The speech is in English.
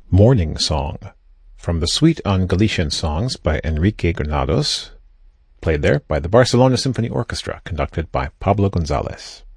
Morning Song from the Suite on Galician Songs by Enrique Granados, played there by the Barcelona Symphony Orchestra, conducted by Pablo Gonzalez.